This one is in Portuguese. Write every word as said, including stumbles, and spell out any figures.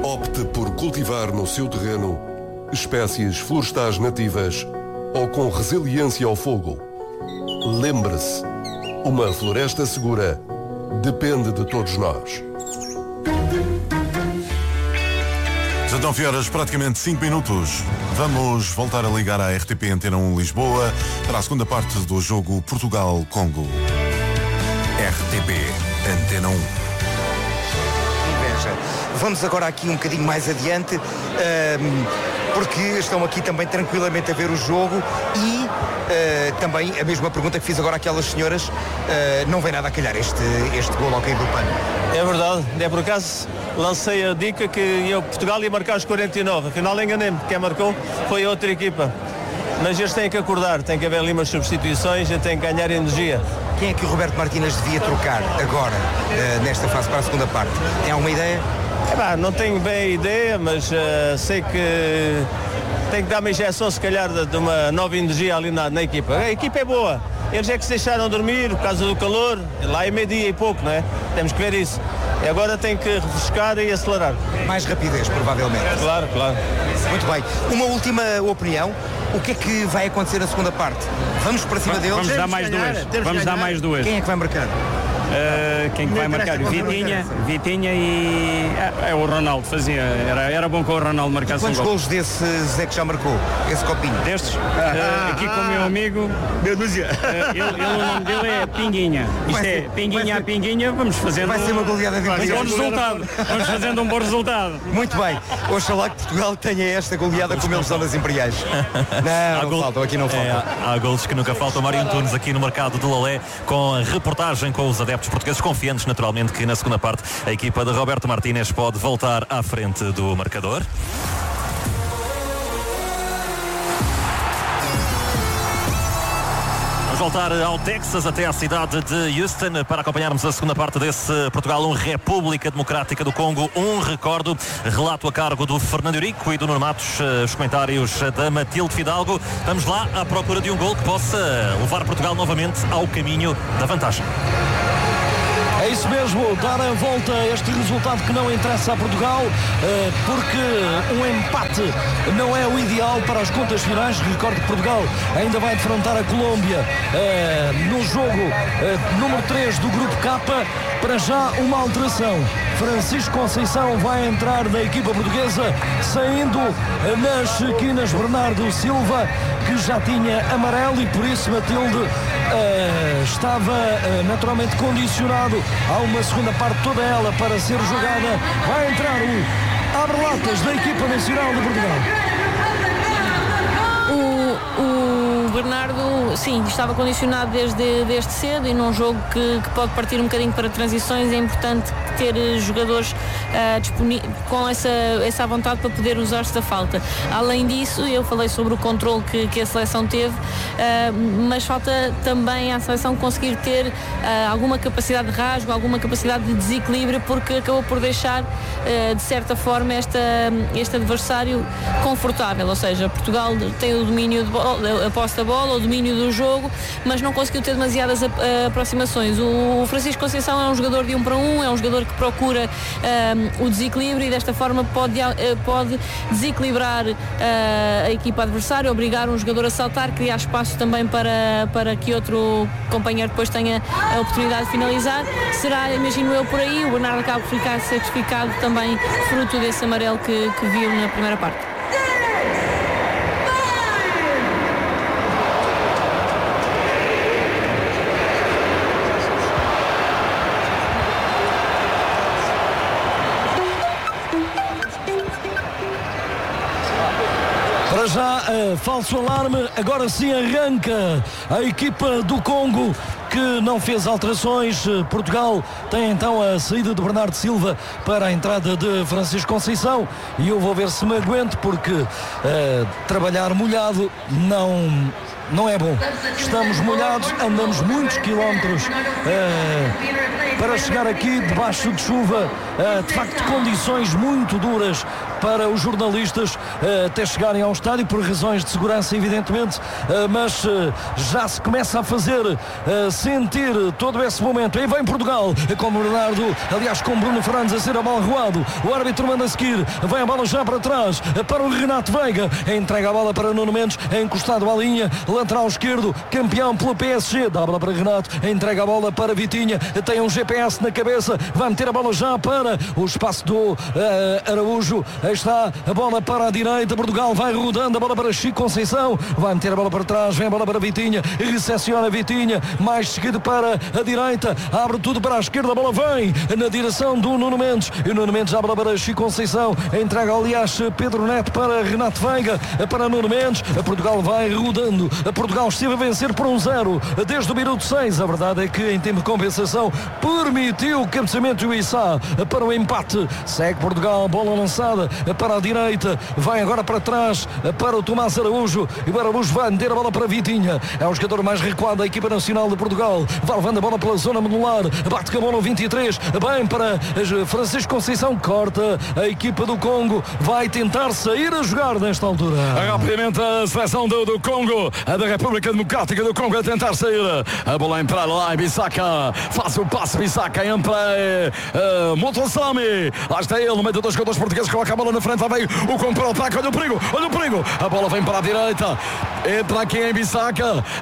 Opte por cultivar no seu terreno espécies florestais nativas ou com resiliência ao fogo. Lembre-se, uma floresta segura depende de todos nós. dezenove horas, praticamente cinco minutos. Vamos voltar a ligar à R T P Antena um Lisboa para a segunda parte do jogo Portugal-Congo. R T P Antena um. Inveja. Vamos agora aqui um bocadinho mais adiante, um, porque estão aqui também tranquilamente a ver o jogo e uh, também a mesma pergunta que fiz agora àquelas senhoras, uh, não vem nada a calhar este, este gol ao cair do pano. É verdade, é por acaso lancei a dica que eu, Portugal ia marcar os quarenta e nove, afinal enganei-me, quem marcou foi a outra equipa. Mas eles têm que acordar, tem que haver ali umas substituições, a gente tem que ganhar energia. Quem é que o Roberto Martínez devia trocar agora, uh, nesta fase para a segunda parte? Tem alguma ideia? É, bah, não tenho bem a ideia, mas uh, sei que tem que dar uma injeção, se calhar, de, de uma nova energia ali na, na equipa. A equipa é boa, eles é que se deixaram dormir por causa do calor, lá é meio-dia e pouco, não é? Temos que ver isso. E agora tem que refrescar e acelerar. Mais rapidez, provavelmente. Claro, claro. Muito bem. Uma última opinião. O que é que vai acontecer na segunda parte? Vamos para cima deles? Vamos dar mais duas. Vamos dar mais duas. Quem é que vai marcar? Uh, quem que vai marcar? Vitinha, Vitinha e é, é o Ronaldo fazia, era, era bom que o Ronaldo marcasse um gol. Quantos golos desses é que já marcou? Esse copinho? Destes? Uh, aqui com o meu amigo, meu dúzia. Uh, ele, ele, o nome dele é Pinguinha. Isto vai é ser, Pinguinha a Pinguinha, vamos fazendo vai ser uma goleada de um, um bom resultado. Vamos fazendo um bom resultado. Muito bem. Oxalá que Portugal tenha esta goleada como eles são nas Imperiais. Não, não gol... faltam, aqui não faltam. É, há, há golos que nunca faltam. Mário Antunes aqui no mercado de Lolé com a reportagem com os adeptos portugueses, confiantes naturalmente que na segunda parte a equipa de Roberto Martínez pode voltar à frente do marcador. Voltar ao Texas, até à cidade de Houston, para acompanharmos a segunda parte desse Portugal um República Democrática do Congo um. Recordo, relato a cargo do Fernando Eurico e do Nuno Matos, os comentários da Matilde Fidalgo. Vamos lá à procura de um gol que possa levar Portugal novamente ao caminho da vantagem. É isso mesmo, dar a volta a este resultado que não interessa a Portugal, porque um empate não é o ideal para as contas finais. Recordo que Portugal ainda vai defrontar a Colômbia no jogo número três do Grupo K. Para já uma alteração. Francisco Conceição vai entrar da equipa portuguesa, saindo nas esquinas Bernardo Silva, que já tinha amarelo e por isso Matilde uh, estava uh, naturalmente condicionado a uma segunda parte toda ela para ser jogada. Vai entrar o abre-latas da equipa nacional de Portugal. O, o Bernardo, sim, estava condicionado desde, desde cedo e num jogo que, que pode partir um bocadinho para transições é importante ter jogadores uh, disponíveis com essa, essa vontade para poder usar-se da falta. Além disso, eu falei sobre o controle que, que a seleção teve, uh, mas falta também à seleção conseguir ter uh, alguma capacidade de rasgo, alguma capacidade de desequilíbrio, porque acabou por deixar uh, de certa forma esta, este adversário confortável, ou seja, Portugal tem o domínio de bola, a posse da bola, o domínio do jogo, mas não conseguiu ter demasiadas aproximações. O Francisco Conceição é um jogador de um para um, é um jogador que procura um, o desequilíbrio e desta forma pode, pode desequilibrar uh, a equipa adversária, obrigar um jogador a saltar, criar espaço também para, para que outro companheiro depois tenha a oportunidade de finalizar. Será, imagino eu, por aí, o Bernardo acaba por ficar certificado também fruto desse amarelo que, que viu na primeira parte. Para já, uh, falso alarme, agora sim arranca a equipa do Congo, que não fez alterações. Portugal tem então a saída de Bernardo Silva para a entrada de Francisco Conceição e eu vou ver se me aguento, porque uh, trabalhar molhado não... não é bom. Estamos molhados, andamos muitos quilómetros uh, para chegar aqui debaixo de chuva, uh, de facto condições muito duras para os jornalistas até chegarem ao estádio, por razões de segurança, evidentemente, mas já se começa a fazer sentir todo esse momento. E vem Portugal com o Bernardo, aliás com Bruno Fernandes a ser a bola roado. O árbitro manda a seguir, vem a bola já para trás para o Renato Veiga, entrega a bola para Nuno Mendes, encostado à linha, lateral esquerdo, campeão pelo P S G, dá a bola para Renato, entrega a bola para Vitinha, tem um G P S na cabeça, vai meter a bola já para o espaço do uh, Araújo. Aí está a bola para a direita, Portugal vai rodando, a bola para Chico Conceição, vai meter a bola para trás, vem a bola para Vitinha, recepciona Vitinha, mais seguido para a direita, abre tudo para a esquerda, a bola vem na direção do Nuno Mendes, e o Nuno Mendes abre para Chico Conceição, entrega aliás Pedro Neto para Renato Veiga, para Nuno Mendes, a Portugal vai rodando, a Portugal esteve a vencer por um zero desde o minuto seis, a verdade é que em tempo de compensação permitiu o cabeceamento do Issa para o empate, segue Portugal, bola lançada para a direita, vai agora para trás para o Tomás Araújo, e o Araújo vai meter a bola para Vitinha, é o jogador mais recuado da equipa nacional de Portugal, vai levando a bola pela zona medular, bate com a bola no vinte e três, bem para Francisco Conceição, corta a equipa do Congo, vai tentar sair a jogar nesta altura. Rapidamente a seleção do, do Congo, a da República Democrática do Congo a tentar sair, a bola entra lá em Bissaka, faz o passe Bissaka, entra uh, Montosami, lá está ele no meio dos jogadores portugueses, coloca a bola na frente, lá vem o Congo para o ataque, olha o perigo, olha o perigo, a bola vem para a direita, entra aqui em Bissaka,